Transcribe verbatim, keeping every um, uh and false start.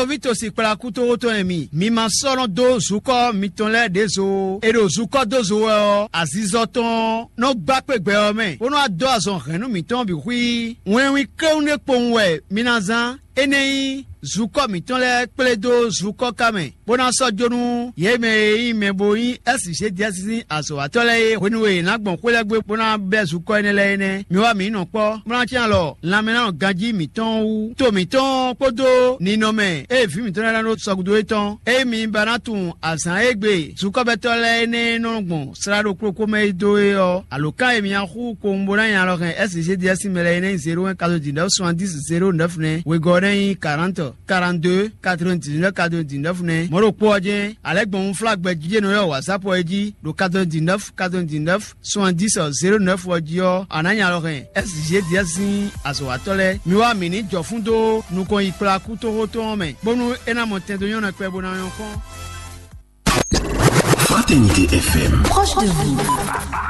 Vito vito si pela kuto oto emi. Mi ma solo do zuko mi ton le dezo. E do zuko dozo o azizoton no bakpe gbe o me. Ono ado azon renu mi ton bi hui. Wen wi kreune ponwe minazan enei zuko mi ton le pledo zuko kame. Bona so jonu ye me me boyi esi se dia sisi aso atole wenwe na gbon kwele gbe bona be zuko enele ene. Mi wa mi no po. Bona ti an lo la me na ganji mi ton u. To mi ton podo ni no me. E fi mi ton la no sogudo eton. E mi banatun asan egbe. Zuko betole ene no gbon. Srado kroko me do e o. Aloka e mi an hu ko mbona yan lo ken esi se dia si mele ene zero un quatre dix-neuf soixante-dix zéro neuf ne. We goren quarante quarante-deux quatre-vingt-dix-neuf quatre-vingt-dix-neuf ne. Moro po je avec bon flag be je no yo WhatsApp o ji do quatre-vingt-dix-neuf quatre-vingt-dix-neuf soixante-dix zéro neuf o ji o ananya lo ken esi se dia si aso atole mi wa mi ni jo fun do nu ko ipla ku to ho to me bonu ena monte do yon na pe bona yon kon. Fraternité F M. Proche de vous.